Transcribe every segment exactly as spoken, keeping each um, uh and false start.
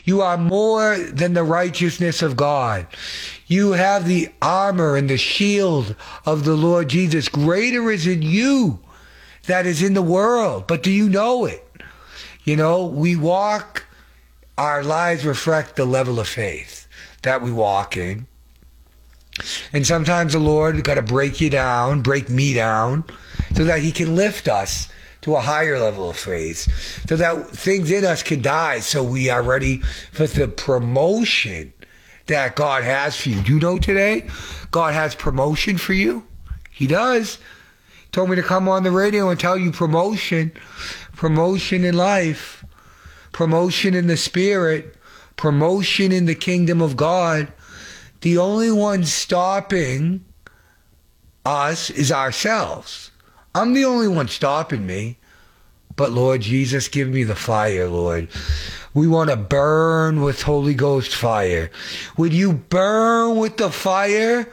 You are more than the righteousness of God. You have the armor and the shield of the Lord Jesus. Greater is in you that is in the world. But do you know it? You know, we walk, our lives reflect the level of faith that we walk in. And sometimes the Lord got to break you down, break me down, so that he can lift us to a higher level of faith, so that things in us can die, so we are ready for the promotion that God has for you. Do you know today God has promotion for you? He does. He told me to come on the radio and tell you promotion, promotion in life, promotion in the spirit, promotion in the kingdom of God. The only one stopping us is ourselves. I'm the only one stopping me. But Lord Jesus, give me the fire, Lord. We want to burn with Holy Ghost fire. When you burn with the fire,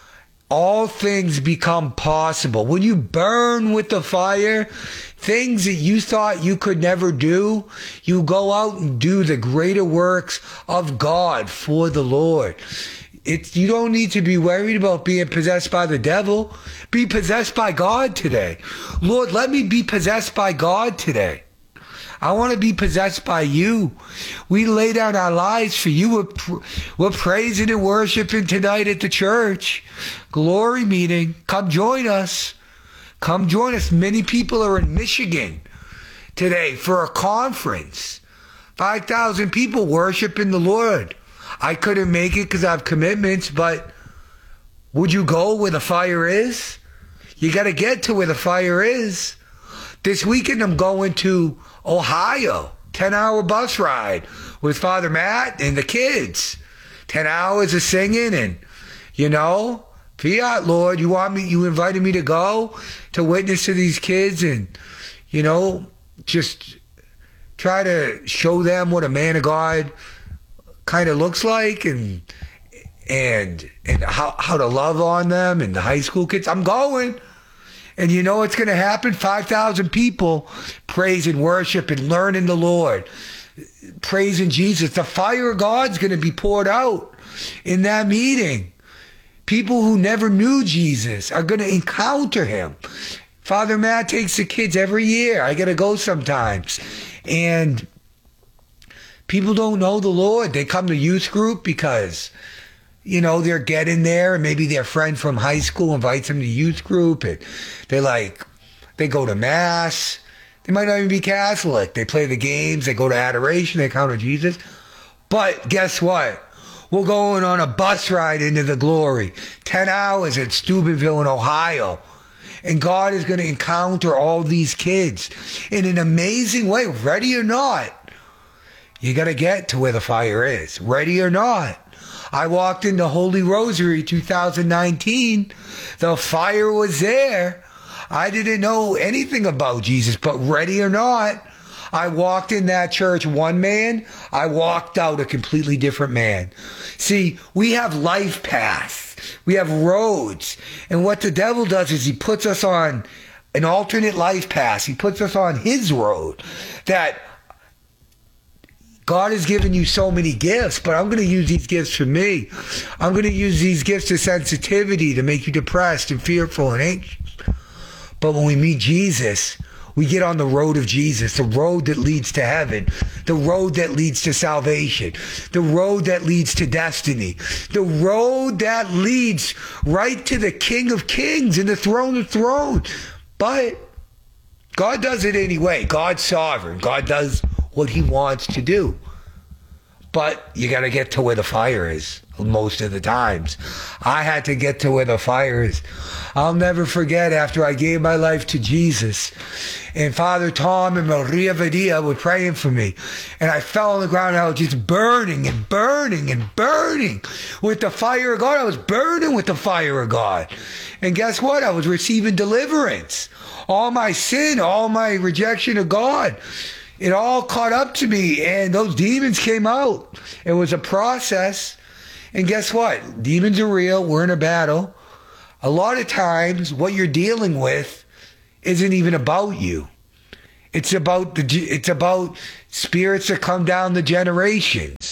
all things become possible. When you burn with the fire, things that you thought you could never do, you go out and do the greater works of God for the Lord. It's, you don't need to be worried about being possessed by the devil. Be possessed by God today. Lord, let me be possessed by God today. I want to be possessed by you. We lay down our lives for you. We're, we're praising and worshiping tonight at the church. Glory meeting. Come join us. Come join us. Many people are in Michigan today for a conference. five thousand people worshiping the Lord. I couldn't make it because I have commitments, but would you go where the fire is? You got to get to where the fire is. This weekend I'm going to Ohio, ten-hour bus ride with Father Matt and the kids. ten hours of singing and, you know, fiat, Lord, you want me, you invited me to go to witness to these kids and, you know, just try to show them what a man of God kind of looks like and and and how, how to love on them and the high school kids. I'm going. And you know what's going to happen? five thousand people praising, worship, and learning the Lord. Praising Jesus. The fire of God's going to be poured out in that meeting. People who never knew Jesus are going to encounter him. Father Matt takes the kids every year. I got to go sometimes. And people don't know the Lord. They come to youth group because, you know, they're getting there and maybe their friend from high school invites them to youth group and they like, they go to mass. They might not even be Catholic. They play the games. They go to adoration. They encounter Jesus. But guess what? We're going on a bus ride into the glory. ten hours at Steubenville in Ohio. And God is going to encounter all these kids in an amazing way, ready or not. You got to get to where the fire is, ready or not. I walked into Holy Rosary two thousand nineteen. The fire was there. I didn't know anything about Jesus, but ready or not, I walked in that church one man. I walked out a completely different man. See, we have life paths. We have roads. And what the devil does is he puts us on an alternate life path. He puts us on his road that God has given you so many gifts, but I'm going to use these gifts for me. I'm going to use these gifts of sensitivity to make you depressed and fearful and anxious. But when we meet Jesus, we get on the road of Jesus, the road that leads to heaven, the road that leads to salvation, the road that leads to destiny, the road that leads right to the King of Kings and the throne of thrones. But God does it anyway. God's sovereign. God does what he wants to do. But you got to get to where the fire is most of the times. I had to get to where the fire is. I'll never forget after I gave my life to Jesus and Father Tom and Maria Vadia were praying for me and I fell on the ground and I was just burning and burning and burning with the fire of God. I was burning with the fire of God. And guess what? I was receiving deliverance. All my sin, all my rejection of God, it all caught up to me and those demons came out. It was a process. And guess what? Demons are real. We're in a battle. A lot of times what you're dealing with isn't even about you. It's about the it's about spirits that come down the generations.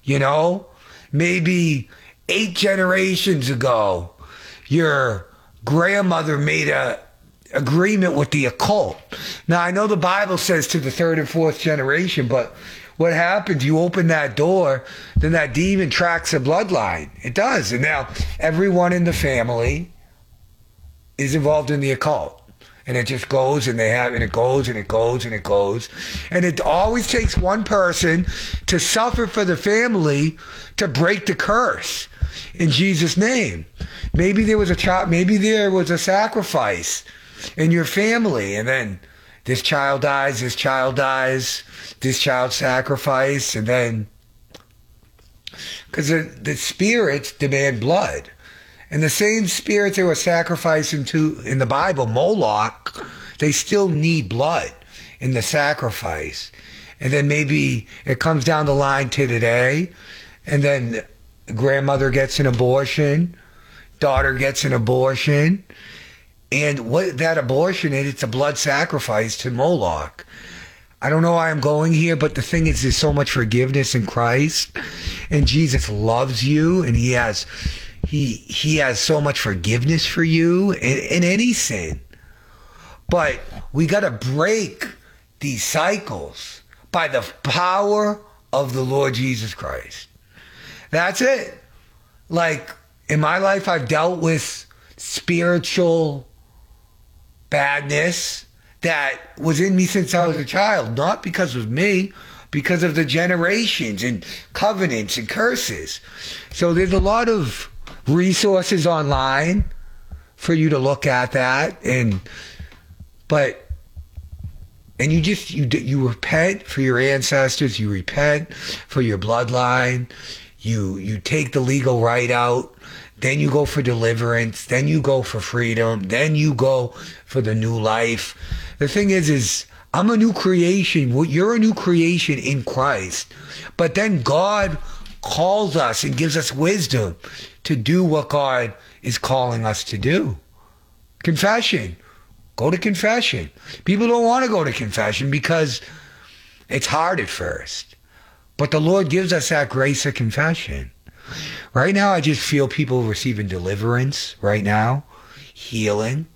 You know, maybe eight generations ago, your grandmother made a agreement with the occult. Now, I know the Bible says to the third and fourth generation, but what happens, you open that door, then that demon tracks a bloodline. It does. And now everyone in the family is involved in the occult. And it just goes and they have, and it goes and it goes and it goes. And it always takes one person to suffer for the family to break the curse in Jesus' name. Maybe there was a child, maybe there was a sacrifice in your family, and then this child dies, this child dies, this child sacrifice, and then, because the, the spirits demand blood. And the same spirits they were sacrificing to in the Bible, Moloch, they still need blood in the sacrifice. And then maybe it comes down the line to today, and then grandmother gets an abortion, daughter gets an abortion, and what that abortion is, it's a blood sacrifice to Moloch. I don't know why I'm going here, but the thing is, there's so much forgiveness in Christ, and Jesus loves you, and he has he he has so much forgiveness for you in, in any sin. But we got to break these cycles by the power of the Lord Jesus Christ. That's it. Like, in my life, I've dealt with spiritual badness that was in me since I was a child, not because of me, because of the generations and covenants and curses. So there's a lot of resources online for you to look at that, and but and you just you you repent for your ancestors, you repent for your bloodline, you you take the legal right out. Then you go for deliverance. Then you go for freedom. Then you go for the new life. The thing is, is I'm a new creation. Well, you're a new creation in Christ. But then God calls us and gives us wisdom to do what God is calling us to do. Confession. Go to confession. People don't want to go to confession because it's hard at first. But the Lord gives us that grace of confession. Right now, I just feel people receiving deliverance right now, healing.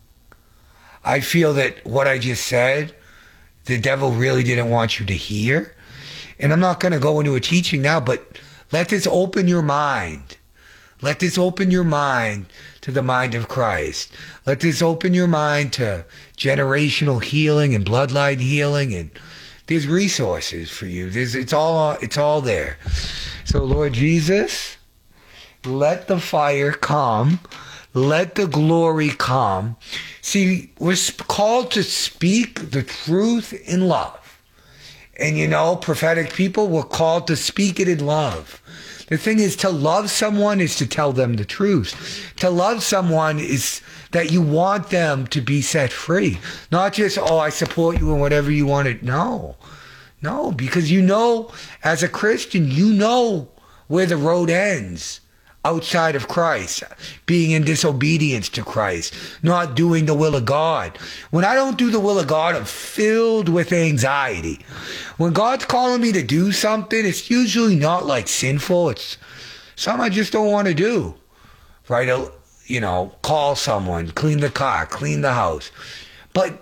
I feel that what I just said, the devil really didn't want you to hear. And I'm not going to go into a teaching now, but let this open your mind. Let this open your mind to the mind of Christ. Let this open your mind to generational healing and bloodline healing, and there's resources for you. There's, it's all, it's all there. So, Lord Jesus, let the fire come. Let the glory come. See, we're called to speak the truth in love. And you know, prophetic people were called to speak it in love. The thing is, to love someone is to tell them the truth. To love someone is that you want them to be set free. Not just, oh, I support you in whatever you want to. No. No, because you know, as a Christian, you know where the road ends. Outside of Christ, being in disobedience to Christ, not doing the will of God. When I don't do the will of God, I'm filled with anxiety. When God's calling me to do something, it's usually not like sinful. It's something I just don't want to do. Right? You know, call someone, clean the car, clean the house. But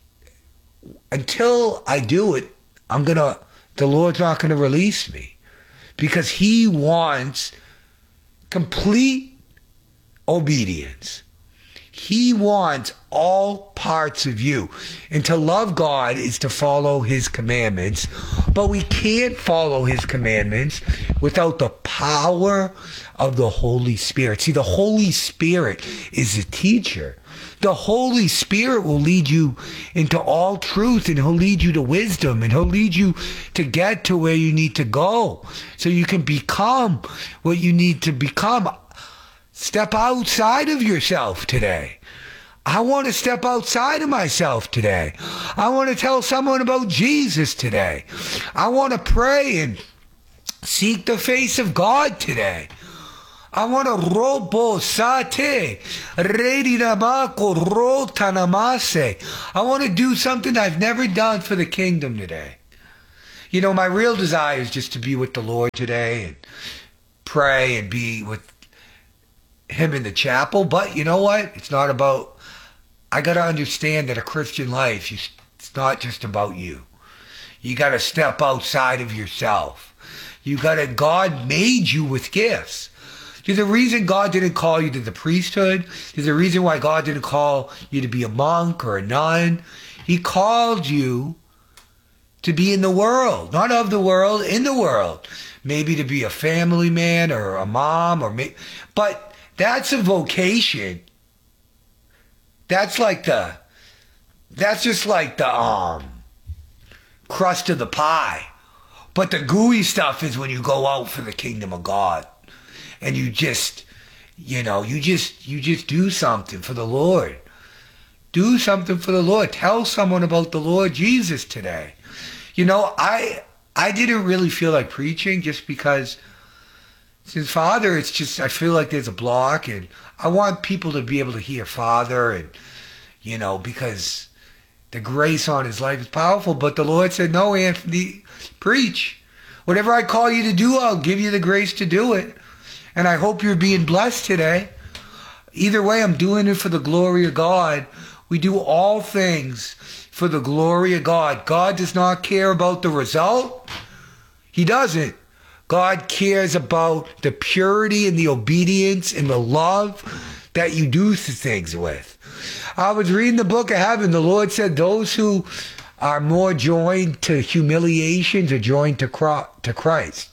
until I do it, I'm gonna, the Lord's not gonna release me, because he wants complete obedience. He wants all parts of you. And to love God is to follow his commandments. But we can't follow his commandments without the power of the Holy Spirit. See, the Holy Spirit is the teacher. The Holy Spirit will lead you into all truth, and he'll lead you to wisdom, and he'll lead you to get to where you need to go so you can become what you need to become. Step outside of yourself today. I want to step outside of myself today. I want to tell someone about Jesus today. I want to pray and seek the face of God today. I want to robo sate, redi namako rotanamase. I want to do something I've never done for the kingdom today. You know, my real desire is just to be with the Lord today and pray and be with him in the chapel. But you know what? It's not about, I got to understand that a Christian life, you, it's not just about you. You got to step outside of yourself. You got to, God made you with gifts. There's a reason God didn't call you to the priesthood. There's a reason why God didn't call you to be a monk or a nun. He called you to be in the world, not of the world, in the world. Maybe to be a family man or a mom, or may, but that's a vocation. That's like the, that's just like the um crust of the pie. But the gooey stuff is when you go out for the kingdom of God, and you just, you know, you just you just do something for the Lord. Do something for the Lord. Tell someone about the Lord Jesus today. You know, I I didn't really feel like preaching just because since Father, it's just, I feel like there's a block, and I want people to be able to hear Father, and, you know, because the grace on his life is powerful. But the Lord said, no, Anthony, preach. Whatever I call you to do, I'll give you the grace to do it. And I hope you're being blessed today. Either way, I'm doing it for the glory of God. We do all things for the glory of God. God does not care about the result. He doesn't. God cares about the purity and the obedience and the love that you do things with. I was reading the book of heaven. The Lord said those who are more joined to humiliations are joined to Christ.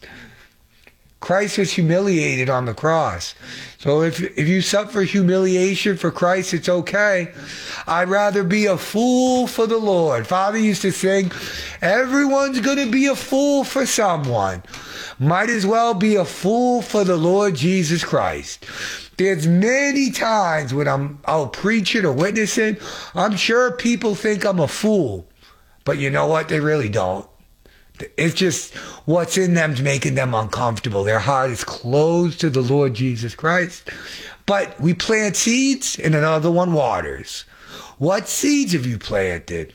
Christ was humiliated on the cross. So if if you suffer humiliation for Christ, it's okay. I'd rather be a fool for the Lord. Father used to sing, everyone's going to be a fool for someone. Might as well be a fool for the Lord Jesus Christ. There's many times when I'm out preaching or witnessing, I'm sure people think I'm a fool. But you know what? They really don't. It's just what's in them's making them uncomfortable. Their heart is closed to the Lord Jesus Christ. But we plant seeds and another one waters. What seeds have you planted?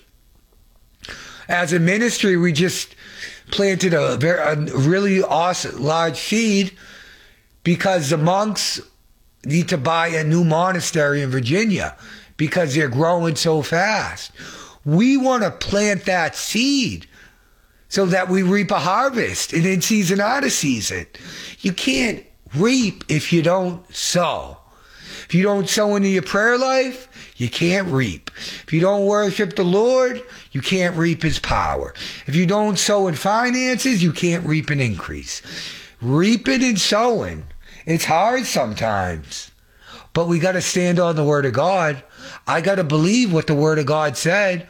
As a ministry, we just planted a, very, a really awesome large seed because the monks need to buy a new monastery in Virginia because they're growing so fast. We want to plant that seed so that we reap a harvest, and in season, out of season. You can't reap if you don't sow. If you don't sow into your prayer life, you can't reap. If you don't worship the Lord, you can't reap his power. If you don't sow in finances, you can't reap an increase. Reaping and sowing, it's hard sometimes. But we got to stand on the word of God. I got to believe what the word of God said.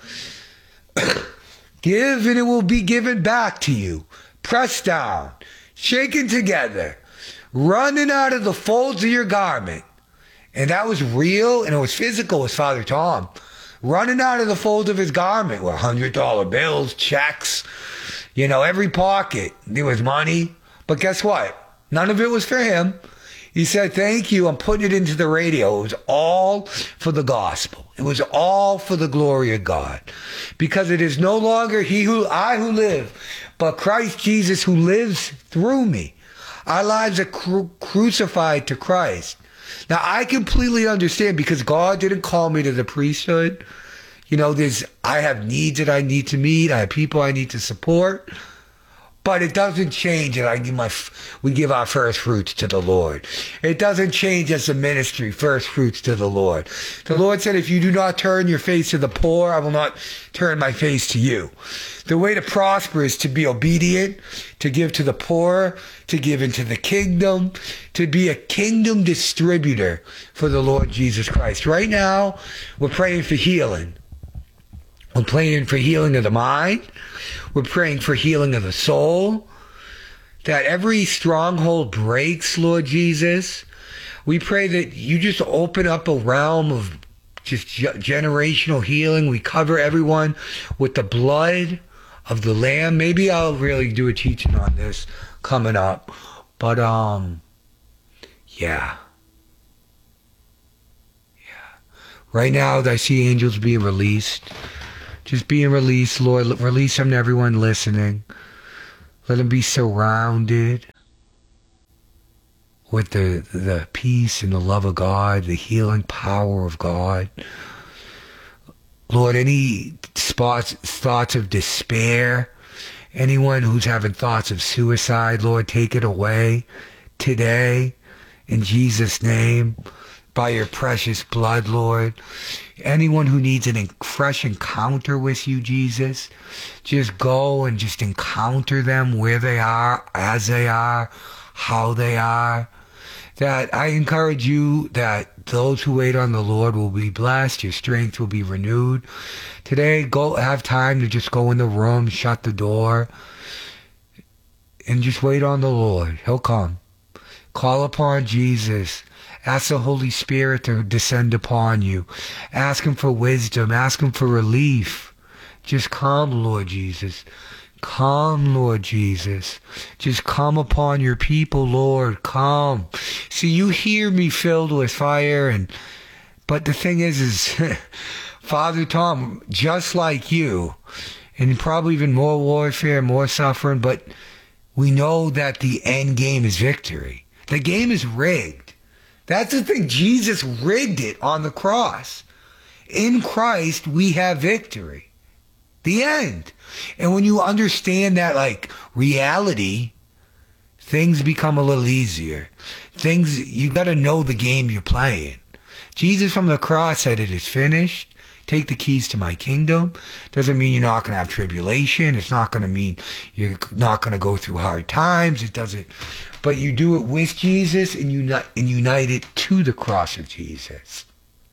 Give and it will be given back to you. Pressed down, shaken together, running out of the folds of your garment. And that was real and it was physical with Father Tom. Running out of the folds of his garment were one hundred dollar bills, checks, you know, every pocket. There was money. But guess what? None of it was for him. He said, thank you, I'm putting it into the radio. It was all for the gospel. It was all for the glory of God. Because it is no longer he who I who live, but Christ Jesus who lives through me. Our lives are cru- crucified to Christ. Now, I completely understand because God didn't call me to the priesthood. You know, there's I have needs that I need to meet. I have people I need to support. But it doesn't change that I give my, we give our first fruits to the Lord. It doesn't change as a ministry, first fruits to the Lord. The Lord said, if you do not turn your face to the poor, I will not turn my face to you. The way to prosper is to be obedient, to give to the poor, to give into the kingdom, to be a kingdom distributor for the Lord Jesus Christ. Right now, we're praying for healing. We're praying for healing of the mind. We're praying for healing of the soul. That every stronghold breaks, Lord Jesus. We pray that you just open up a realm of just generational healing. We cover everyone with the blood of the Lamb. Maybe I'll really do a teaching on this coming up. But, um, yeah. Yeah. Right now, I see angels being released. Just being released, Lord. Release them to everyone listening. Let them be surrounded with the, the peace and the love of God, the healing power of God. Lord, any spots, thoughts of despair, anyone who's having thoughts of suicide, Lord, take it away today in Jesus' name, by your precious blood, Lord. Anyone who needs an fresh encounter with you, Jesus, just go and just encounter them where they are, as they are, how they are. That I encourage you that those who wait on the Lord will be blessed. Your strength will be renewed. Today, go have time to just go in the room, shut the door, and just wait on the Lord. He'll come. Call upon Jesus. Ask the Holy Spirit to descend upon you. Ask him for wisdom. Ask him for relief. Just come, Lord Jesus. Come, Lord Jesus. Just come upon your people, Lord. Come. See, you hear me filled with fire, and but the thing is, is Father Tom, just like you, and probably even more warfare, more suffering, but we know that the end game is victory. The game is rigged. That's the thing. Jesus rigged it on the cross. In Christ, we have victory. The end. And when you understand that, like, reality, things become a little easier. Things, you got to know the game you're playing. Jesus from the cross said, it is finished. Take the keys to my kingdom. Doesn't mean you're not going to have tribulation. It's not going to mean you're not going to go through hard times. It doesn't. But you do it with Jesus and unite, and unite it to the cross of Jesus.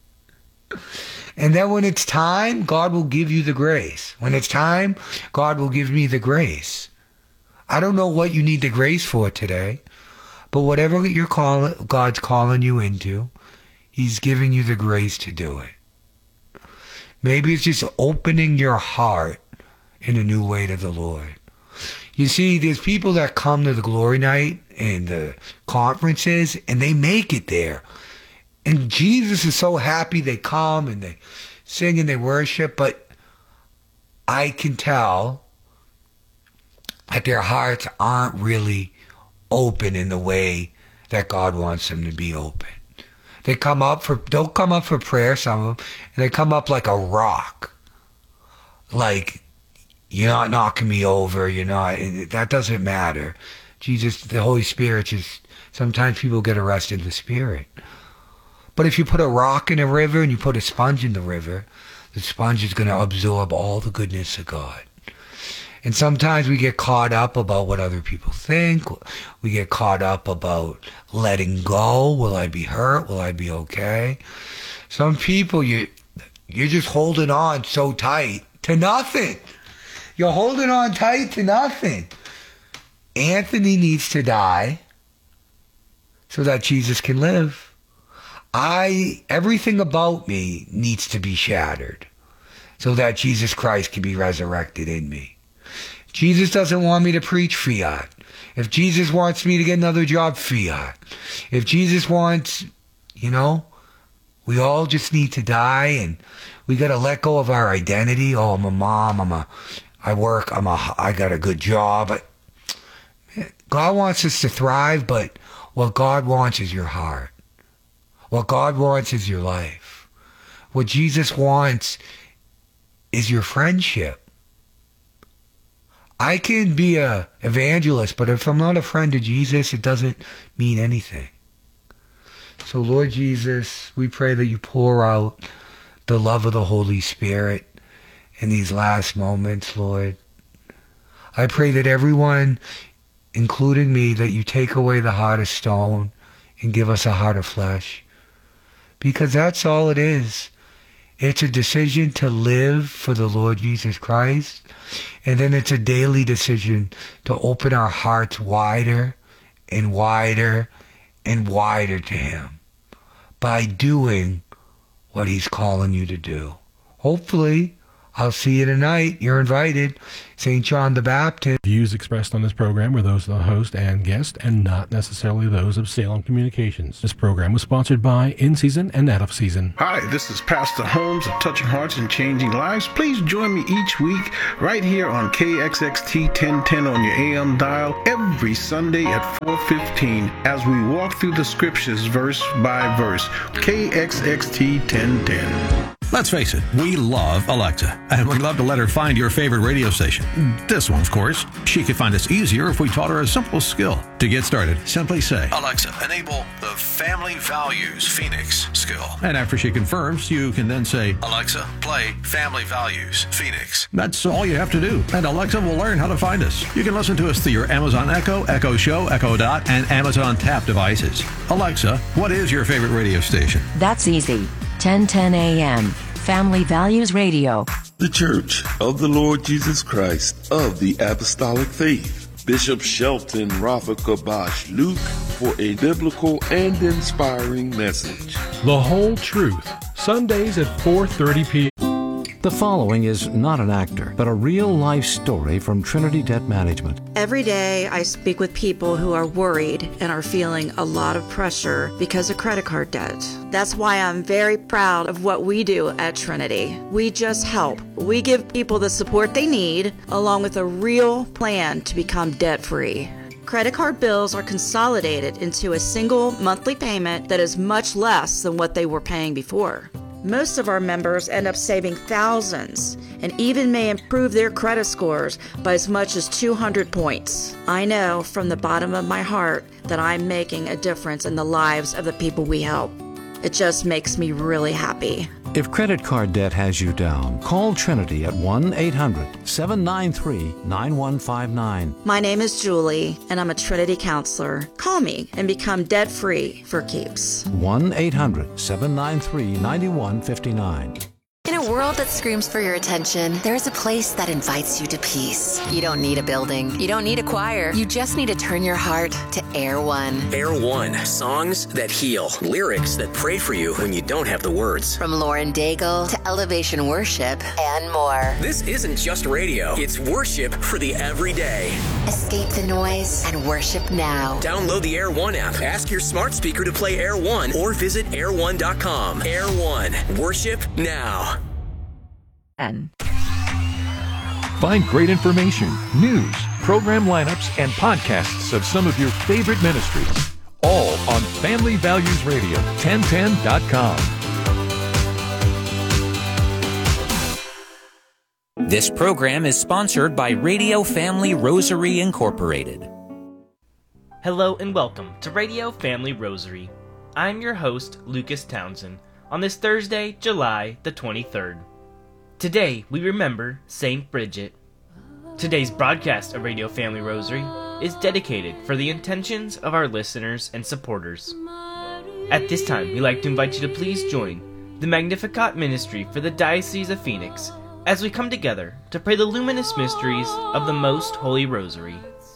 And then when it's time, God will give you the grace. When it's time, God will give me the grace. I don't know what you need the grace for today, but whatever you're calling, God's calling you into, he's giving you the grace to do it. Maybe it's just opening your heart in a new way to the Lord. You see, there's people that come to the glory night and the conferences, and they make it there. And Jesus is so happy they come and they sing and they worship, but I can tell that their hearts aren't really open in the way that God wants them to be open. They come up for, don't come up for prayer, some of them, and they come up like a rock. Like, you're not knocking me over, you're not, that doesn't matter. Jesus, the Holy Spirit, just, sometimes people get arrested in the Spirit. But if you put a rock in a river and you put a sponge in the river, the sponge is going to absorb all the goodness of God. And sometimes we get caught up about what other people think. We get caught up about letting go. Will I be hurt? Will I be okay? Some people, you, you're just holding on so tight to nothing. You're holding on tight to nothing. Anthony needs to die so that Jesus can live. I, everything about me needs to be shattered so that Jesus Christ can be resurrected in me. Jesus doesn't want me to preach, fiat. If Jesus wants me to get another job, fiat. If Jesus wants, you know, we all just need to die, and we got to let go of our identity. Oh, I'm a mom, I'm a, I work, I'm a, I got a good job. God wants us to thrive, but what God wants is your heart. What God wants is your life. What Jesus wants is your friendship. I can be a evangelist, but if I'm not a friend of Jesus, it doesn't mean anything. So Lord Jesus, we pray that you pour out the love of the Holy Spirit in these last moments, Lord. I pray that everyone, including me, that you take away the heart of stone and give us a heart of flesh. Because that's all it is. It's a decision to live for the Lord Jesus Christ. And then it's a daily decision to open our hearts wider and wider and wider to him by doing what he's calling you to do. Hopefully, I'll see you tonight. You're invited. Saint John the Baptist. Views expressed on this program were those of the host and guest and not necessarily those of Salem Communications. This program was sponsored by In Season and Out of Season. Hi, this is Pastor Holmes of Touching Hearts and Changing Lives. Please join me each week right here on K X X T ten ten on your A M dial every Sunday at four fifteen as we walk through the scriptures verse by verse. K X X T ten ten. Let's face it, we love Alexa, and we'd love to let her find your favorite radio station. This one, of course. She could find us easier if we taught her a simple skill. To get started, simply say, Alexa, enable the Family Values Phoenix skill. And after she confirms, you can then say, Alexa, play Family Values Phoenix. That's all you have to do, and Alexa will learn how to find us. You can listen to us through your Amazon Echo, Echo Show, Echo Dot, and Amazon Tap devices. Alexa, what is your favorite radio station? That's easy. ten ten A M, Family Values Radio. The Church of the Lord Jesus Christ of the Apostolic Faith. Bishop Shelton Rafa Kabash Luke for a biblical and inspiring message. The Whole Truth, Sundays at four thirty p.m. The following is not an actor, but a real-life story from Trinity Debt Management. Every day I speak with people who are worried and are feeling a lot of pressure because of credit card debt. That's why I'm very proud of what we do at Trinity. We just help. We give people the support they need, along with a real plan to become debt-free. Credit card bills are consolidated into a single monthly payment that is much less than what they were paying before. Most of our members end up saving thousands and even may improve their credit scores by as much as two hundred points. I know from the bottom of my heart that I'm making a difference in the lives of the people we help. It just makes me really happy. If credit card debt has you down, call Trinity at one eight hundred seven nine three nine one five nine. My name is Julie, and I'm a Trinity counselor. Call me and become debt-free for keeps. one eight hundred seven nine three nine one five nine. In a world that screams for your attention, there's a place that invites you to peace. You don't need a building. You don't need a choir. You just need to turn your heart to Air One. Air One, songs that heal, lyrics that pray for you when you don't have the words. From Lauren Daigle to Elevation Worship and more. This isn't just radio. It's worship for the everyday. Escape the noise and worship now. Download the Air One app. Ask your smart speaker to play Air One or visit air one dot com. Air One, worship now. And find great information, news, program lineups, and podcasts of some of your favorite ministries, all on Family Values Radio, ten ten dot com. This program is sponsored by Radio Family Rosary Incorporated. Hello and welcome to Radio Family Rosary. I'm your host, Lucas Townsend, on this Thursday, July the twenty-third. Today, we remember Saint Bridget. Today's broadcast of Radio Family Rosary is dedicated for the intentions of our listeners and supporters. At this time, we'd like to invite you to please join the Magnificat Ministry for the Diocese of Phoenix as we come together to pray the luminous mysteries of the Most Holy Rosary.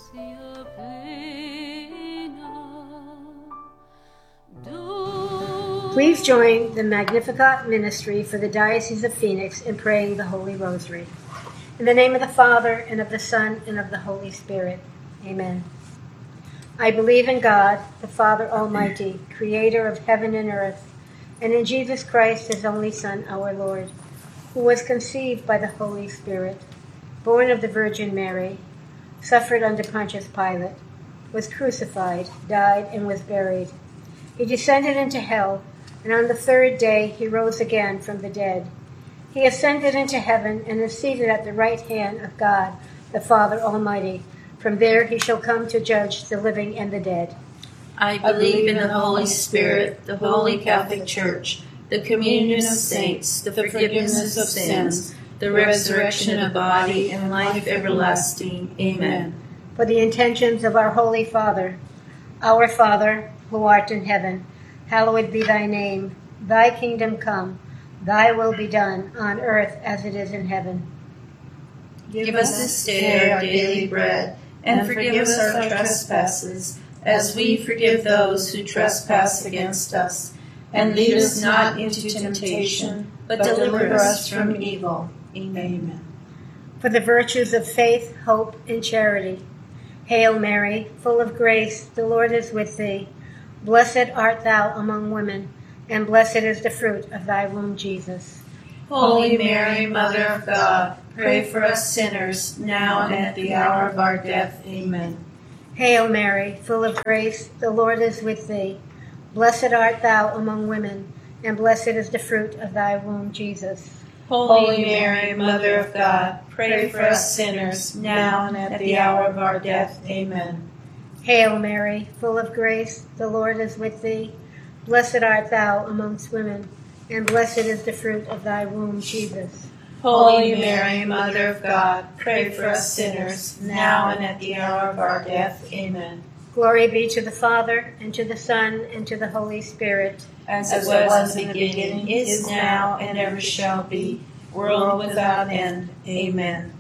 Please join the Magnificat Ministry for the Diocese of Phoenix in praying the Holy Rosary. In the name of the Father, and of the Son, and of the Holy Spirit. Amen. I believe in God, the Father Almighty, creator of heaven and earth, and in Jesus Christ, his only Son, our Lord, who was conceived by the Holy Spirit, born of the Virgin Mary, suffered under Pontius Pilate, was crucified, died, and was buried. He descended into hell, and on the third day he rose again from the dead. He ascended into heaven and is seated at the right hand of God, the Father Almighty. From there he shall come to judge the living and the dead. I believe in the Holy Spirit, the Holy Catholic Church, the communion of saints, the forgiveness of sins, the resurrection of body, and life everlasting. Amen. For the intentions of our Holy Father, our Father, who art in heaven, hallowed be thy name. Thy kingdom come, thy will be done, on earth as it is in heaven. Give us this day our daily bread, and forgive us our trespasses, as we forgive those who trespass against us. And lead us not into temptation, but deliver us from evil. Amen. For the virtues of faith, hope, and charity. Hail Mary, full of grace, the Lord is with thee. Blessed art thou among women, and blessed is the fruit of thy womb, Jesus. Holy Mary, Mother of God, pray for us sinners, now and at the hour of our death. Amen. Hail Mary, full of grace, the Lord is with thee. Blessed art thou among women, and blessed is the fruit of thy womb, Jesus. Holy Mary, Mother of God, pray for us sinners, now and at the hour of our death. Amen. Hail Mary, full of grace, the Lord is with thee. Blessed art thou amongst women, and blessed is the fruit of thy womb, Jesus. Holy Mary, Mother of God, pray for us sinners, now and at the hour of our death. Amen. Glory be to the Father, and to the Son, and to the Holy Spirit. As it was in the beginning, is now, and ever shall be, world without end. Amen.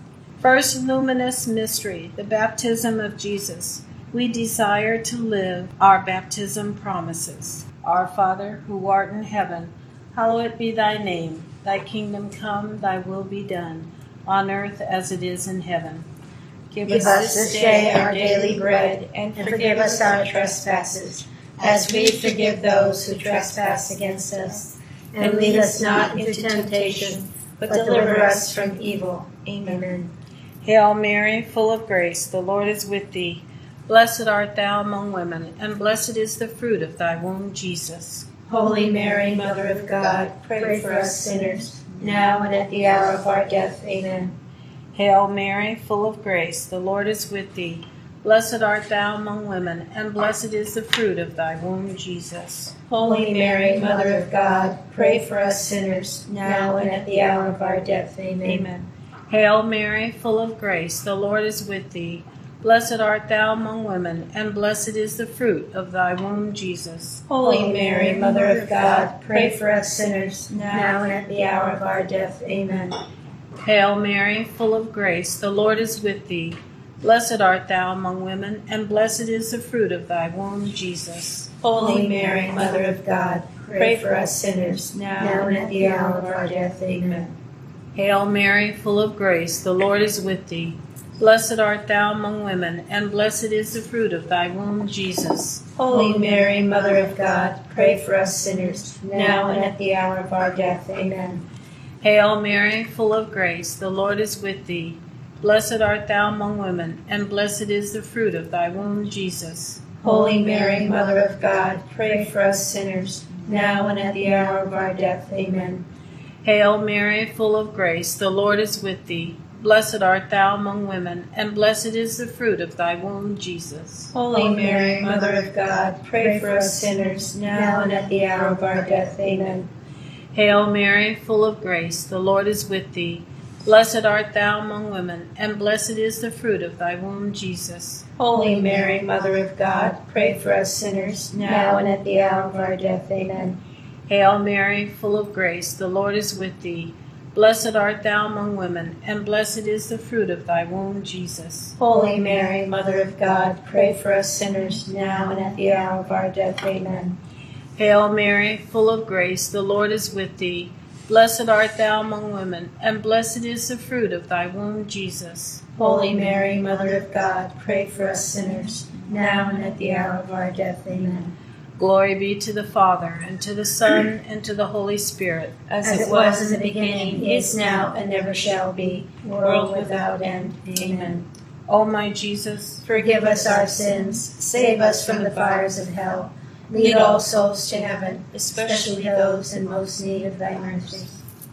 First luminous mystery, the baptism of Jesus. We desire to live our baptism promises. Our Father, who art in heaven, hallowed be thy name. Thy kingdom come, thy will be done, on earth as it is in heaven. Give, Give us this day our daily bread, and forgive us our trespasses, as we forgive those who trespass against us. And lead us not into temptation, but deliver us from evil. Amen. Hail Mary, full of grace, the Lord is with thee. Blessed art thou among women, and blessed is the fruit of thy womb, Jesus. Holy Mary, Mother of God, pray for us sinners, now and at the hour of our death. Amen. Hail Mary, full of grace, the Lord is with thee. Blessed art thou among women, and blessed is the fruit of thy womb, Jesus. Holy Mary, Mother of God, pray for us sinners, now and at the hour of our death. Amen. Amen. Hail Mary, full of grace, the Lord is with thee. Blessed art thou among women, and blessed is the fruit of thy womb, Jesus. Holy Mary, Mother of God, pray for us sinners, now and at the hour of our death. Amen. Hail Mary, full of grace, the Lord is with thee. Blessed art thou among women, and blessed is the fruit of thy womb, Jesus. Holy Mary, Mother of God, pray for us sinners, now and at the hour of our death. Amen. Hail Mary, full of grace, the Lord is with thee. Blessed art thou among women, and blessed is the fruit of thy womb, Jesus. Holy Mary, Mother of God, pray for us sinners, now and at the hour of our death. Amen. Hail Mary, full of grace, the Lord is with thee. Blessed art thou among women, and blessed is the fruit of thy womb, Jesus. Holy Mary, Mother of God, pray for us sinners, now and at the hour of our death. Amen. Hail Mary, full of grace, the Lord is with thee. Blessed art thou among women, and blessed is the fruit of thy womb, Jesus. Holy Mary, Mother of God, pray for us sinners, now and at the hour of our death. Amen. Hail Mary, full of grace, the Lord is with thee. Blessed art thou among women, and blessed is the fruit of thy womb, Jesus. Holy Mary, Mother of God, pray for us sinners, now and at the hour of our death. Amen. Hail Mary, full of grace, the Lord is with thee. Blessed art thou among women, and blessed is the fruit of thy womb, Jesus. Holy Mary, Mother of God, pray for us sinners, now and at the hour of our death. Amen. Hail Mary, full of grace, the Lord is with thee. Blessed art thou among women, and blessed is the fruit of thy womb, Jesus. Holy Mary, Mother of God, pray for us sinners, now and at the hour of our death. Amen. Glory be to the Father, and to the Son, and to the Holy Spirit. As, As it was in the beginning, is now, and never shall be, world without end. Amen. O my Jesus, forgive us our sins, save us from the fires of hell. Lead all souls to heaven, especially those in most need of thy mercy.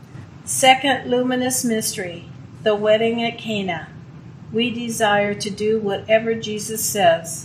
Second luminous mystery, the wedding at Cana. We desire to do whatever Jesus says.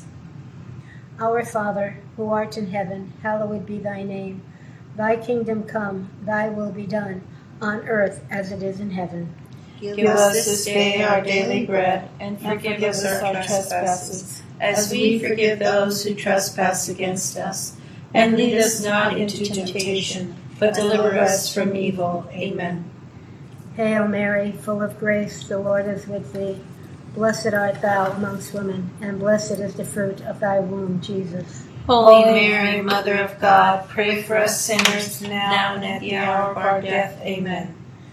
Our Father, who art in heaven, hallowed be thy name. Thy kingdom come, thy will be done, on earth as it is in heaven. Give, Give us this day our daily bread, and forgive, and forgive us our trespasses, as we forgive those who trespass against us. And lead us not into temptation, but deliver us from evil. Amen. Hail Mary, full of grace, the Lord is with thee. Blessed art thou amongst women, and blessed is the fruit of thy womb, Jesus. Holy Mary, Mother of God, pray for us sinners, now and at the hour of our death. Amen.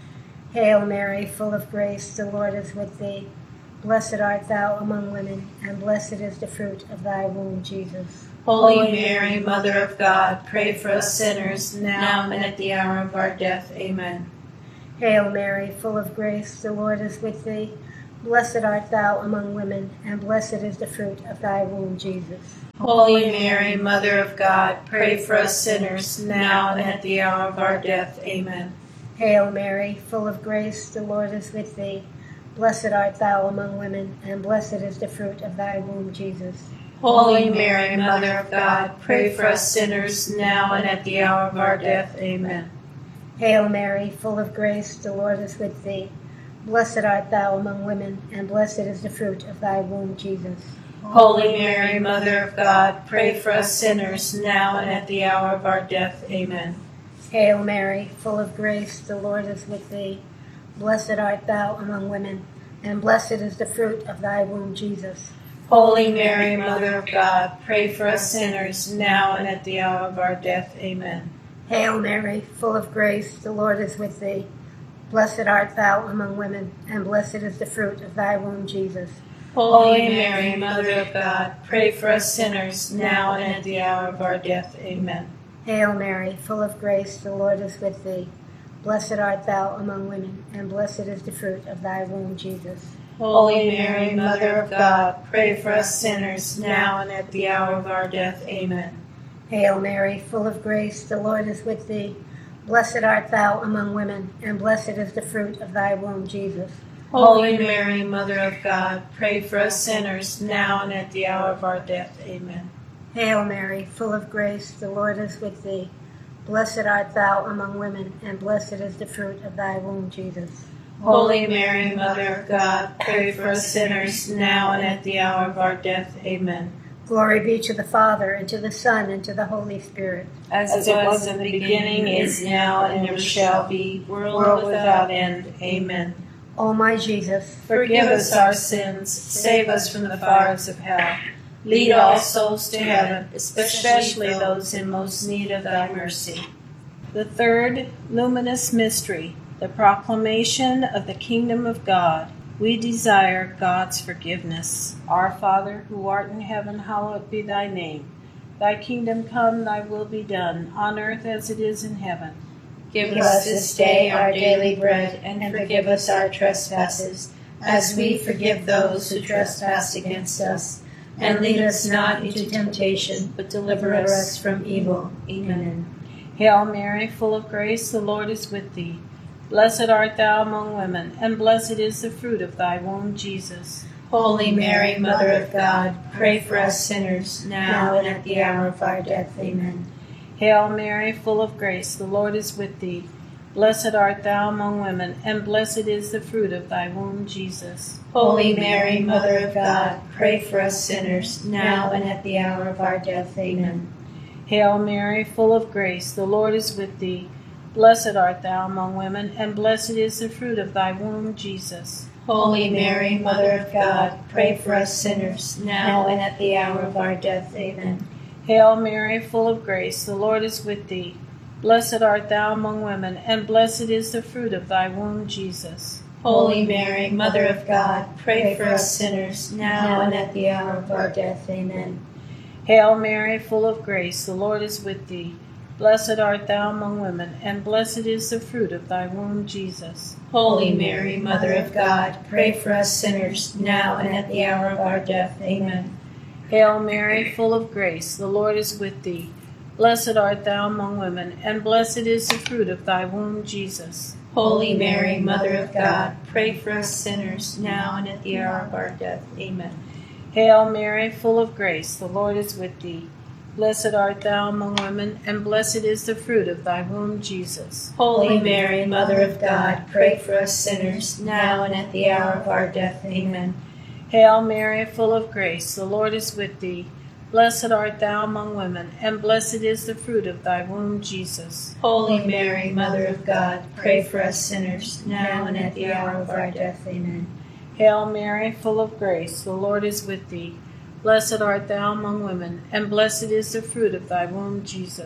Hail Mary, full of grace, the Lord is with thee. Blessed art thou among women, and blessed is the fruit of thy womb, Jesus. Holy Mary, Mother of God, pray for us sinners, now and at the hour of our death. Amen. Hail Mary, full of grace, the Lord is with thee. Blessed art thou among women, and blessed is the fruit of thy womb, Jesus. Holy Mary, Mother of God, pray for us sinners, now and at the hour of our death. Amen. Hail Mary, full of grace, the Lord is with thee. Blessed art thou among women, and blessed is the fruit of thy womb, Jesus. Holy Mary, Mother of God, pray for us sinners, now and at the hour of our death. Amen. Hail Mary, full of grace, the Lord is with thee. Blessed art thou among women, and blessed is the fruit of thy womb, Jesus. Holy Mary, Mother of God, pray for us sinners, now and at the hour of our death. Amen. Hail Mary, full of grace, the Lord is with thee. Blessed art thou among women, and blessed is the fruit of thy womb, Jesus. Holy Mary, Mother of God, pray for us sinners, now and at the hour of our death. Amen. Hail Mary, full of grace, the Lord is with thee. Blessed art thou among women, and blessed is the fruit of thy womb, Jesus. Holy Mary, Mother of God, pray for us sinners, now and at the hour of our death. Amen. Hail Mary, full of grace, the Lord is with thee. Blessed art thou among women, and blessed is the fruit of thy womb, Jesus. Holy Mary, Mother of God, pray for us sinners, now and at the hour of our death. Amen. Hail Mary, full of grace, the Lord is with thee. Blessed art thou among women, and blessed is the fruit of thy womb, Jesus. Holy Mary, Mother of God, pray for us sinners, now and at the hour of our death. Amen. Hail Mary, full of grace, the Lord is with thee. Blessed art thou among women, and blessed is the fruit of thy womb, Jesus. Holy Mary, Mother of God, pray for us sinners, now and at the hour of our death. Amen. Glory be to the Father, and to the Son, and to the Holy Spirit. As it was in the beginning, is now, and ever shall be, world without end. Amen. O my Jesus, forgive us our sins, save us from the fires of hell. Lead all souls to heaven, especially those in most need of thy mercy. The third luminous mystery, the proclamation of the kingdom of God. We desire God's forgiveness. Our Father, who art in heaven, hallowed be thy name. Thy kingdom come, thy will be done, on earth as it is in heaven. Give us this day our daily bread, and forgive us our trespasses, as we forgive those who trespass against us. And lead us not into temptation, but deliver us from evil. Amen. Hail Mary, full of grace, the Lord is with thee. Blessed art thou among women, and blessed is the fruit of thy womb, Jesus. Holy Mary, Mother of God, pray for us sinners, now and at the hour of our death. Amen. Hail Mary, full of grace, the Lord is with thee. Blessed art thou among women, and blessed is the fruit of thy womb, Jesus. Holy Mary, Mother of God, pray for us sinners, now and at the hour of our death. Amen. Hail Mary, full of grace, the Lord is with thee. Blessed art thou among women, and blessed is the fruit of thy womb, Jesus. Holy Mary, Mother of God, pray for us sinners, now and at the hour of our death. Amen. Hail Mary, full of grace, the Lord is with thee. Blessed art thou among women, and blessed is the fruit of thy womb, Jesus. Holy Mary, Mother of God, pray for us sinners, now and at the hour of our death. Amen. Hail Mary, full of grace, the Lord is with thee. Blessed art thou among women, and blessed is the fruit of thy womb, Jesus. Holy Mary, Mother of God, pray for us sinners, now and at the hour of our death. Amen. Hail Mary, full of grace, the Lord is with thee. Blessed art thou among women, and blessed is the fruit of thy womb, Jesus. Holy Mary, Mother of God, pray for us sinners, now and at the hour of our death. Amen. Hail Mary, full of grace, the Lord is with thee. Blessed art thou among women, and blessed is the fruit of thy womb, Jesus. Holy Mary, Mother of God, pray for us sinners, now and at the hour of our death. Amen. Hail Mary, full of grace, the Lord is with thee. Blessed art thou among women, and blessed is the fruit of thy womb, Jesus. Holy Mary, Mother of God, pray for us sinners, now and at the hour of our death. Amen. Hail Mary, full of grace, the Lord is with thee. Blessed art thou among women, and blessed is the fruit of thy womb, Jesus.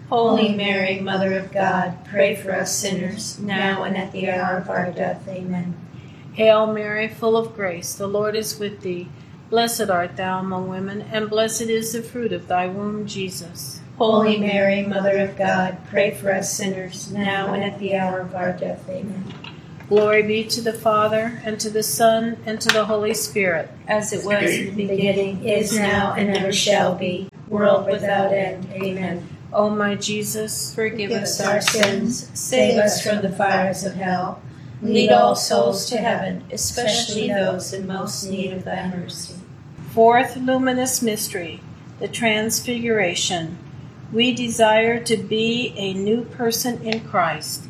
Holy Mary, Mother of God, pray for us sinners, now and at the hour of our death. Amen. Hail Mary, full of grace, the Lord is with thee. Blessed art thou among women, and blessed is the fruit of thy womb, Jesus. Holy Mary, Mother of God, pray for us sinners, now and at the hour of our death. Amen. Glory be to the Father, and to the Son, and to the Holy Spirit, as it was in the beginning, is now, and ever shall be, world without end. Amen. O my Jesus, forgive us our sins, save us from the fires of hell. Lead all souls to heaven, especially those in most need of thy mercy. Fourth luminous mystery, the Transfiguration. We desire to be a new person in Christ.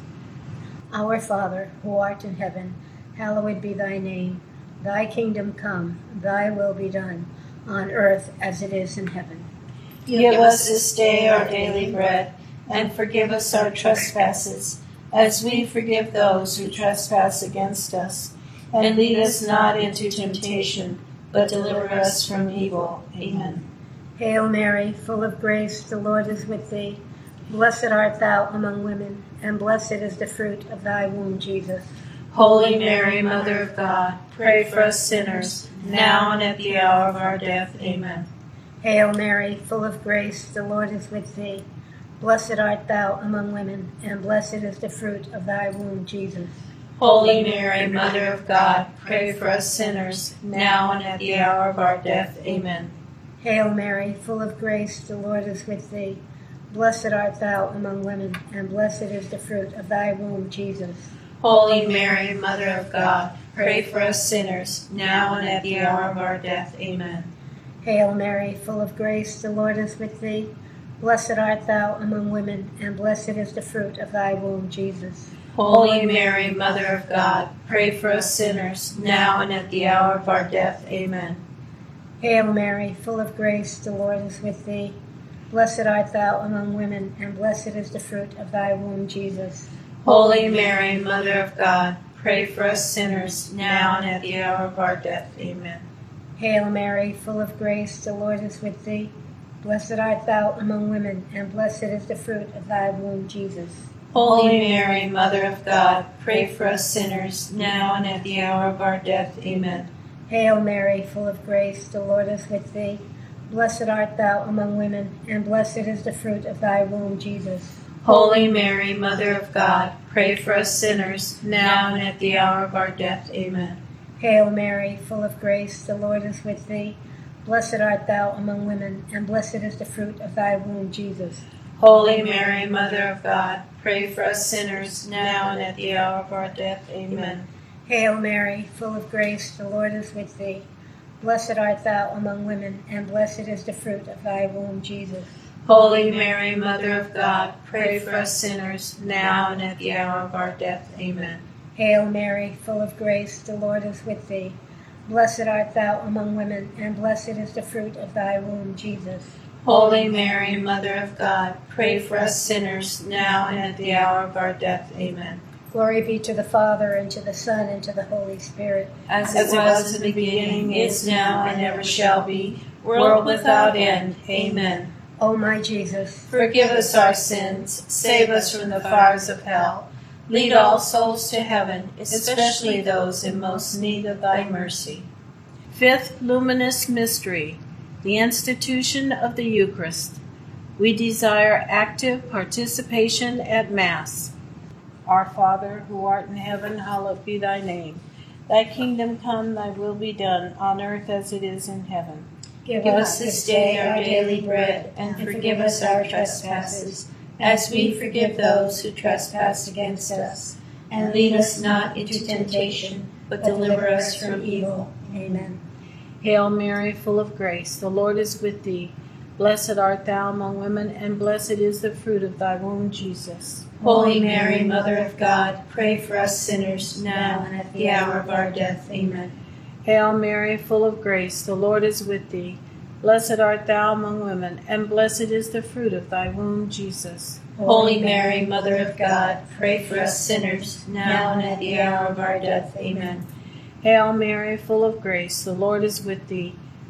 Our Father, who art in heaven, hallowed be thy name. Thy kingdom come, thy will be done, on earth as it is in heaven. Give us this day our daily bread, and forgive us our trespasses, as we forgive those who trespass against us. And lead us not into temptation, but deliver us from evil. Amen. Hail Mary, full of grace, the Lord is with thee. Blessed art thou among women, and blessed is the fruit of thy womb, Jesus. Holy Mary, Mother of God, pray for us sinners, now and at the hour of our death. Amen. Hail Mary, full of grace, the Lord is with thee. Blessed art thou among women, and blessed is the fruit of thy womb, Jesus. Holy Mary, Mother of God, pray for us sinners, now and at the hour of our death. Amen. Hail Mary, full of grace, the Lord is with thee. Blessed art thou among women, and blessed is the fruit of thy womb, Jesus. Holy Mary, Mother of God, pray for us sinners, now and at the hour of our death. Amen. Hail Mary, full of grace, the Lord is with thee. Blessed art thou among women, and blessed is the fruit of thy womb, Jesus. Holy Mary, Mother of God, pray for us sinners, now and at the hour of our death. Amen. Hail Mary, full of grace, the Lord is with thee. Blessed art thou among women, and blessed is the fruit of thy womb, Jesus. Holy Mary, Mother of God, pray for us sinners, now and at the hour of our death. Amen. Hail Mary, full of grace, the Lord is with thee. Blessed art thou among women, and blessed is the fruit of thy womb, Jesus. Holy Mary, Mother of God, pray for us sinners, now and at the hour of our death. Amen. Hail Mary, full of grace, the Lord is with thee. Blessed art thou among women, and blessed is the fruit of thy womb, Jesus. Holy Mary, Mother of God, pray for us sinners, now and at the hour of our death. Amen. Hail Mary, full of grace, the Lord is with thee. Blessed art thou among women, and blessed is the fruit of thy womb, Jesus. Holy Mary, Mother of God, pray for us sinners, now and at the hour of our death. Amen. Hail Mary, full of grace, the Lord is with thee. Blessed art thou among women, and blessed is the fruit of thy womb, Jesus. Holy Mary, Mother of God, pray for us sinners, now and at the hour of our death. Amen. Hail Mary, full of grace, the Lord is with thee. Blessed art thou among women, and blessed is the fruit of thy womb, Jesus. Holy Mary, Mother of God, pray for us sinners, now and at the hour of our death. Amen. Glory be to the Father, and to the Son, and to the Holy Spirit. As it was in the beginning, is now, and ever shall be, world without end. Amen. O my Jesus, forgive us our sins, save us from the fires of hell. Lead all souls to heaven, especially those in most need of thy mercy. Fifth luminous mystery, the institution of the Eucharist. We desire active participation at Mass. Our Father, who art in heaven, hallowed be thy name. Thy kingdom come, thy will be done, on earth as it is in heaven. Give us this day our daily bread, and forgive us our trespasses, as we forgive those who trespass against us. And lead us not into temptation, but deliver us from evil. Amen. Hail Mary, full of grace, the Lord is with thee. Blessed art thou among women, and blessed is the fruit of thy womb, Jesus. Holy Mary, Mother of God, pray for us sinners, now and at the hour of our death. Amen. Hail Mary, full of grace, the Lord is with thee. Blessed art thou among women, and blessed is the fruit of thy womb, Jesus. Holy Mary, Mother of God, pray for us sinners, now and at the hour of our death. Amen. Hail Mary, full of grace, the Lord is with thee.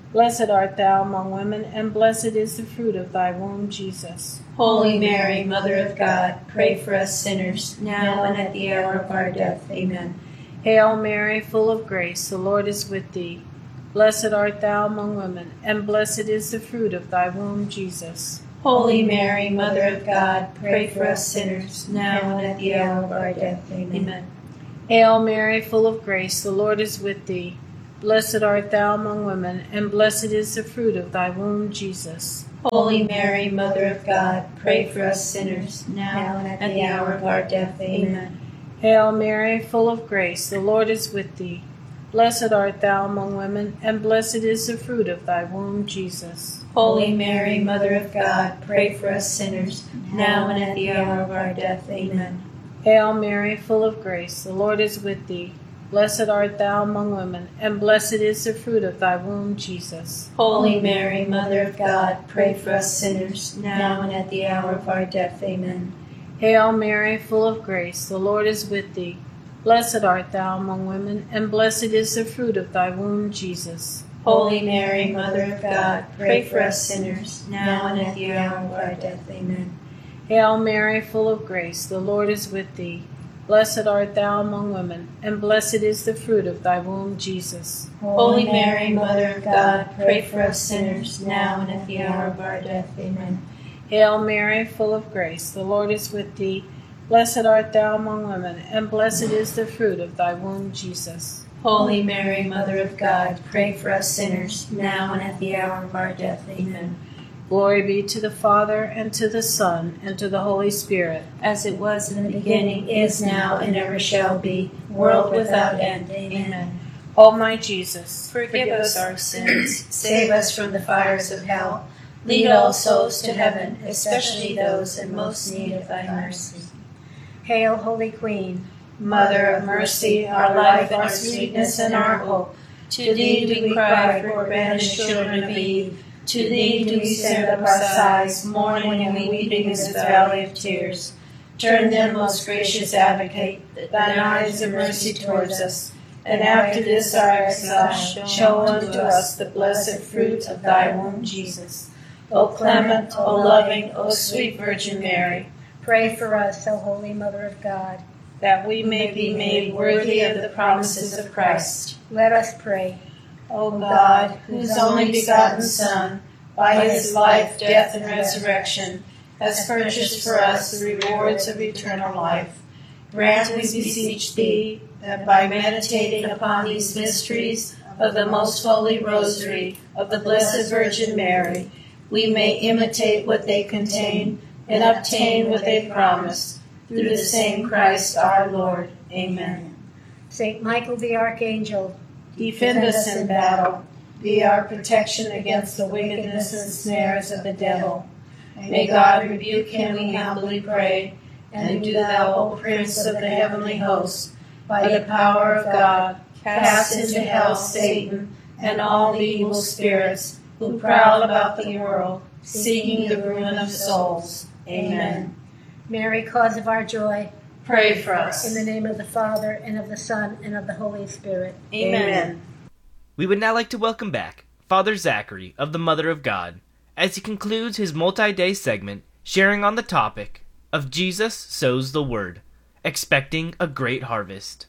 Blessed art thou among women, and blessed is the fruit of thy womb, Jesus. Holy Mary, Mother of God, pray for us sinners, now and at the hour of our death. Amen. Hail Mary, full of grace, the Lord is with thee. Blessed art thou among women, and blessed is the fruit of thy womb, Jesus. Holy Mary, Mother of God, pray for us sinners, now and at the hour of our death. Amen. Hail Mary, full of grace, the Lord is with thee. Blessed art thou among women, and blessed is the fruit of thy womb, Jesus. Holy Mary, Mother of God, pray for us sinners, now and at the hour of our death. Amen. Hail Mary, full of grace, the Lord is with thee. Blessed art thou among women, and blessed is the fruit of thy womb, Jesus. Holy Mary, Mother of God, pray for us sinners, now and at the hour of our death. Amen. Hail Mary, full of grace, the Lord is with thee. Blessed art thou among women, and blessed is the fruit of thy womb, Jesus. Holy Mary, Mother of God, pray for us sinners, now and at the hour of our death. Amen. Hail Mary, full of grace, the Lord is with thee. Blessed art thou among women, and blessed is the fruit of thy womb, Jesus. Holy Mary, Mother of God, pray for us sinners, now and at the hour of our death. Amen. Hail Mary, full of grace, the Lord is with thee. Blessed art thou among women, and blessed is the fruit of thy womb, Jesus. Holy Mary, Mother of God, pray for us sinners, now and at the hour of our death. Amen. Hail Mary, full of grace, the Lord is with thee. Blessed art thou among women, and blessed is the fruit of thy womb, Jesus. Holy Mary, Mother of God, pray for us sinners, now and at the hour of our death. Amen. Glory be to the Father, and to the Son, and to the Holy Spirit. As it was in the beginning, is now, and ever shall be, world without end. Amen. O my Jesus, forgive us our sins, save us from the fires of hell, lead all souls to heaven, especially those in most need of thy mercy. Hail, Holy Queen, Mother of mercy, our life, our sweetness, and our hope. To thee do we cry, poor banished children of Eve. To thee do we send up our sighs, mourning and weeping in this valley of tears. Turn then, most gracious Advocate, thine eyes of mercy towards us, and after this our exile, show unto us the blessed fruit of thy womb, Jesus. O clement, O loving, O sweet Virgin Mary, pray for us, O Holy Mother of God, that we may be made worthy of the promises of Christ. Let us pray. O God, whose only begotten Son, by his life, death, and resurrection, has purchased for us the rewards of eternal life, grant, we beseech thee, that by meditating upon these mysteries of the most holy rosary of the Blessed Virgin Mary, we may imitate what they contain and obtain what they promise, through the same Christ our Lord. Amen. Saint Michael the Archangel, defend us in battle. Be our protection against the wickedness and snares of the devil. May God rebuke him, we humbly pray. And do thou, O Prince of the heavenly host, by the power of God, cast into hell Satan and all the evil spirits who prowl about the world, seeking the ruin of souls. Amen. Mary, cause of our joy, pray for us. In the name of the Father, and of the Son, and of the Holy Spirit. Amen. Amen. We would now like to welcome back Father Zachary of the Mother of God as he concludes his multi-day segment sharing on the topic of Jesus sows the word, expecting a great harvest.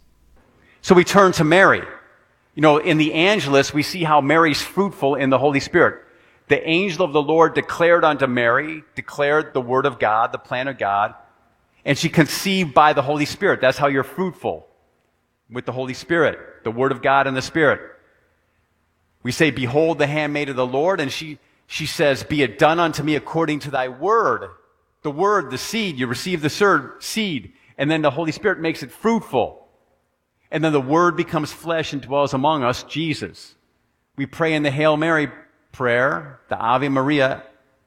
So we turn to Mary. You know, in the Angelus, we see how Mary's fruitful in the Holy Spirit. The angel of the Lord declared unto Mary, declared the word of God, the plan of God, and she conceived by the Holy Spirit. That's how you're fruitful, with the Holy Spirit, the word of God and the Spirit. We say, behold the handmaid of the Lord, and she, she says, be it done unto me according to thy word. The word, the seed, you receive the seed, and then the Holy Spirit makes it fruitful. And then the word becomes flesh and dwells among us, Jesus. We pray in the Hail Mary prayer, the Ave Maria.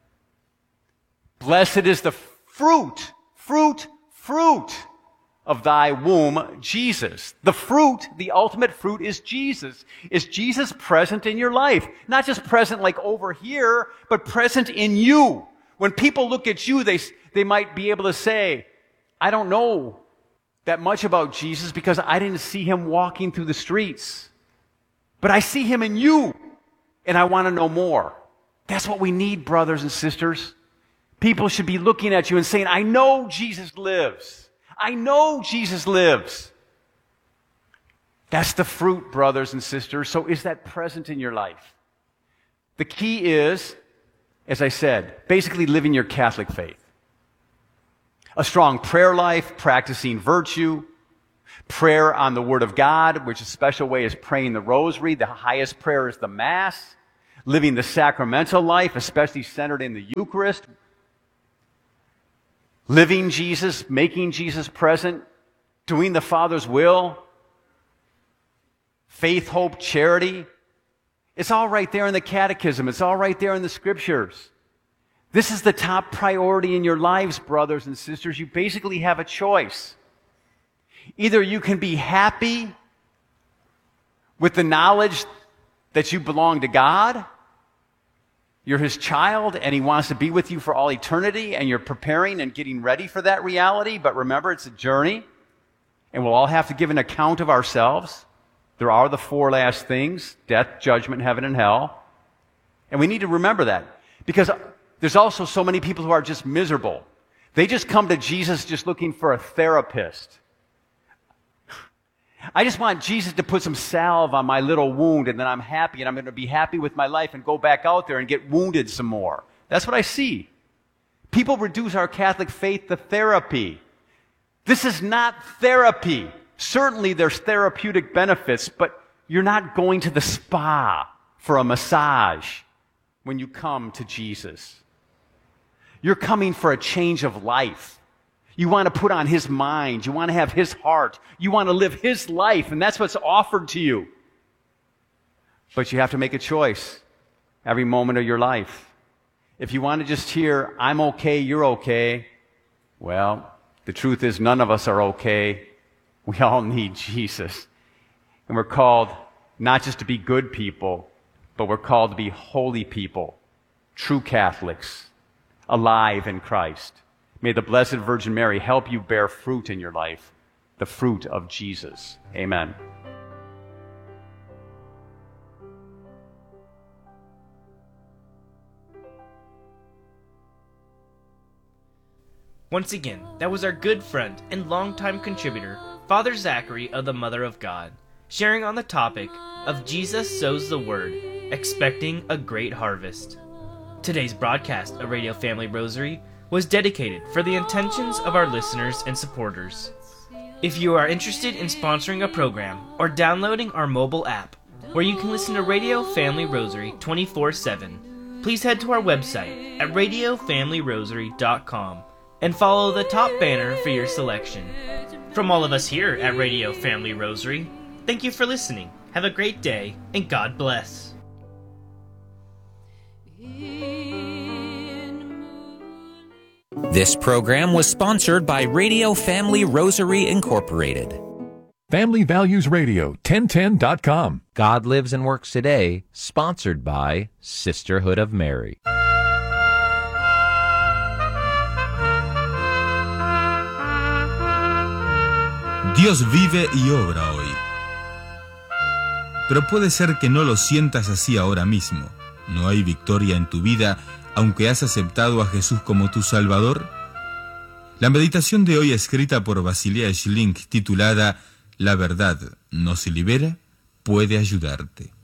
Blessed is the fruit, fruit, fruit of thy womb, Jesus. The fruit, the ultimate fruit is Jesus. Is Jesus present in your life? Not just present like over here, but present in you. When people look at you, they, they might be able to say, I don't know that much about Jesus because I didn't see him walking through the streets. But I see him in you. and I want to know more. That's what we need, brothers and sisters. People should be looking at you and saying, I know Jesus lives. I know Jesus lives. That's the fruit, brothers and sisters. So is that present in your life? The key is, as I said, basically living your Catholic faith. A strong prayer life, practicing virtue, prayer on the Word of God, which a special way is praying the rosary. The highest prayer is the Mass. Living the sacramental life, especially centered in the Eucharist. Living Jesus, making Jesus present, doing the Father's will. Faith, hope, charity. It's all right there in the Catechism. It's all right there in the Scriptures. This is the top priority in your lives, brothers and sisters. You basically have a choice. Either you can be happy with the knowledge that you belong to God, you're His child, and He wants to be with you for all eternity, and you're preparing and getting ready for that reality. But remember, it's a journey, and we'll all have to give an account of ourselves. There are the four last things: death, judgment, heaven, and hell. And we need to remember that, because there's also so many people who are just miserable. They just come to Jesus just looking for a therapist. I just want Jesus to put some salve on my little wound, and then I'm happy, and I'm going to be happy with my life and go back out there and get wounded some more. That's what I see. People reduce our Catholic faith to therapy. This is not therapy. Certainly there's therapeutic benefits, but you're not going to the spa for a massage when you come to Jesus. You're coming for a change of life. You want to put on His mind. You want to have His heart. You want to live His life, and that's what's offered to you. But you have to make a choice every moment of your life. If you want to just hear, I'm okay, you're okay, well, the truth is none of us are okay. We all need Jesus. And we're called not just to be good people, but we're called to be holy people, true Catholics, alive in Christ. May the Blessed Virgin Mary help you bear fruit in your life, the fruit of Jesus. Amen. Once again, that was our good friend and longtime contributor, Father Zachary of the Mother of God, sharing on the topic of Jesus sows the word, expecting a great harvest. Today's broadcast of Radio Family Rosary was dedicated for the intentions of our listeners and supporters. If you are interested in sponsoring a program or downloading our mobile app, where you can listen to Radio Family Rosary twenty-four seven, please head to our website at radio family rosary dot com and follow the top banner for your selection. From all of us here at Radio Family Rosary, thank you for listening. Have a great day, and God bless. This program was sponsored by Radio Family Rosary Incorporated. Family Values Radio, ten ten dot com. God Lives and Works Today, sponsored by Sisterhood of Mary. Dios vive y obra hoy. Pero puede ser que no lo sientas así ahora mismo. ¿No hay victoria en tu vida aunque has aceptado a Jesús como tu Salvador? La meditación de hoy, escrita por Basilea Schlink, titulada La verdad no se libera, puede ayudarte.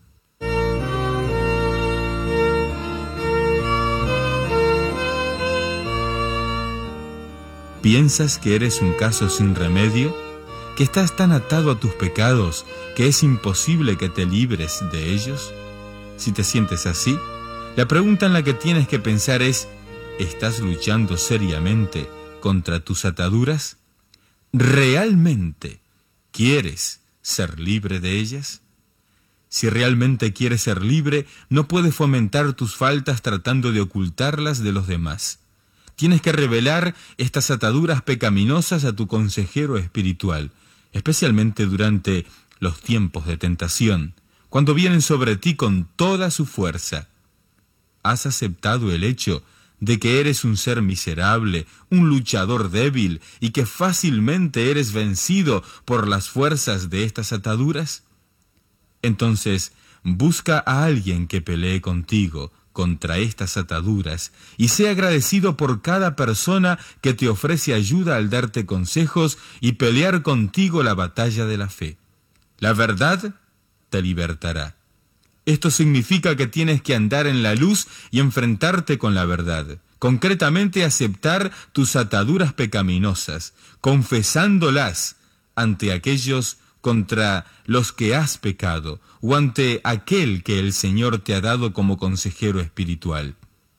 ¿Piensas que eres un caso sin remedio? ¿Que estás tan atado a tus pecados que es imposible que te libres de ellos? Si te sientes así, la pregunta en la que tienes que pensar es, ¿estás luchando seriamente contra tus ataduras? ¿Realmente quieres ser libre de ellas? Si realmente quieres ser libre, no puedes fomentar tus faltas tratando de ocultarlas de los demás. Tienes que revelar estas ataduras pecaminosas a tu consejero espiritual, especialmente durante los tiempos de tentación, cuando vienen sobre ti con toda su fuerza. ¿Has aceptado el hecho de que eres un ser miserable, un luchador débil y que fácilmente eres vencido por las fuerzas de estas ataduras? Entonces, busca a alguien que pelee contigo contra estas ataduras y sea agradecido por cada persona que te ofrece ayuda al darte consejos y pelear contigo la batalla de la fe. La verdad te libertará. Esto significa que tienes que andar en la luz y enfrentarte con la verdad. Concretamente, aceptar tus ataduras pecaminosas, confesándolas ante aquellos contra los que has pecado o ante aquel que el Señor te ha dado como consejero espiritual.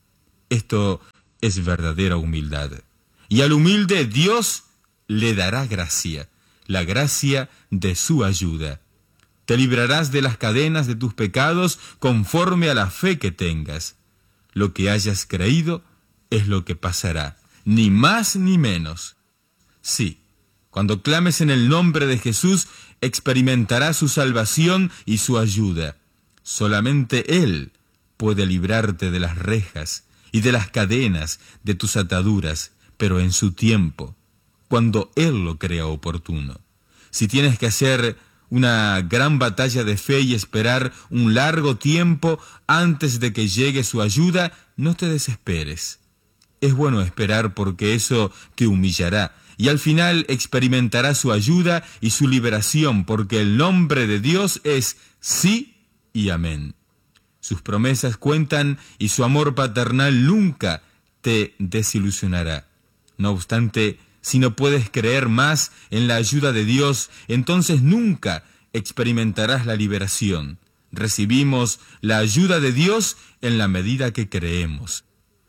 Esto es verdadera humildad. Y al humilde Dios le dará gracia, la gracia de su ayuda. Te librarás de las cadenas de tus pecados conforme a la fe que tengas. Lo que hayas creído es lo que pasará, ni más ni menos. Sí, cuando clames en el nombre de Jesús, experimentarás su salvación y su ayuda. Solamente Él puede librarte de las rejas y de las cadenas de tus ataduras, pero en su tiempo, cuando Él lo crea oportuno. Si tienes que hacer una gran batalla de fe y esperar un largo tiempo antes de que llegue su ayuda, no te desesperes. Es bueno esperar porque eso te humillará y al final experimentarás su ayuda y su liberación, porque el nombre de Dios es sí y amén. Sus promesas cuentan y su amor paternal nunca te desilusionará. No obstante, si no puedes creer más en la ayuda de Dios, entonces nunca experimentarás la liberación. Recibimos la ayuda de Dios en la medida que creemos.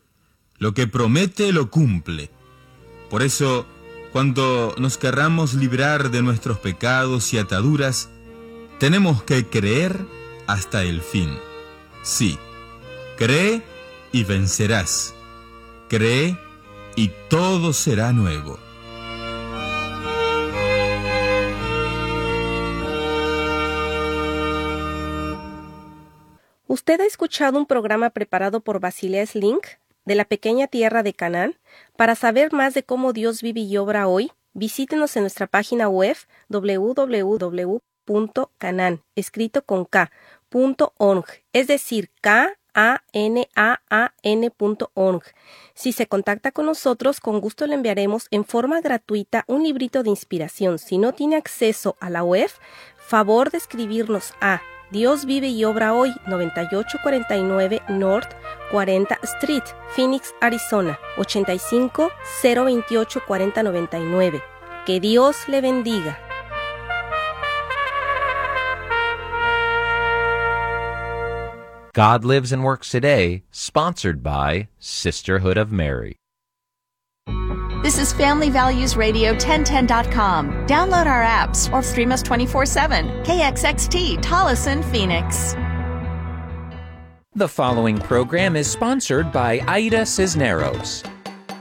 Lo que promete lo cumple. Por eso, cuando nos querramos librar de nuestros pecados y ataduras, tenemos que creer hasta el fin. Sí, cree y vencerás. Cree y todo será nuevo. Usted ha escuchado un programa preparado por Basilea Slink de la pequeña tierra de Canaán. Para saber más de cómo Dios vive y obra hoy, visítenos en nuestra página web doble u doble u doble u punto canaan, escrito con K, punto org, es decir, K A N A A N punto org. Si se contacta con nosotros, con gusto le enviaremos en forma gratuita un librito de inspiración. Si no tiene acceso a la web, favor de escribirnos a Dios vive y obra hoy, noventa y ocho cuarenta y nueve North cuarenta Street, Phoenix, Arizona, ochenta y cinco cero veintiocho cuarenta noventa y nueve. Que Dios le bendiga. God Lives and Works Today, sponsored by Sisterhood of Mary. This is Family Values Radio ten ten dot com. Download our apps or stream us twenty-four seven. K X X T, Tolleson, Phoenix. The following program is sponsored by Aida Cisneros.